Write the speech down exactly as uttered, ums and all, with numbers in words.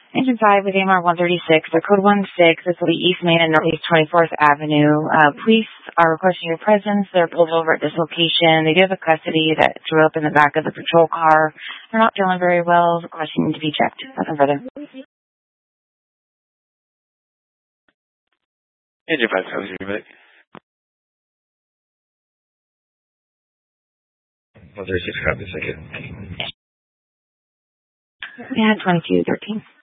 Engine five with A M R one thirty-six, the code one six, this will be East Main and Northeast twenty-fourth Avenue. Uh, police are requesting your presence. They're pulled over at this location. They do have a custody that threw up in the back of the patrol car. They're not feeling very well, requesting to be checked. Nothing further. Engine five, how was your back? one thirty-six, copy, second. Yeah, twenty-two thirteen.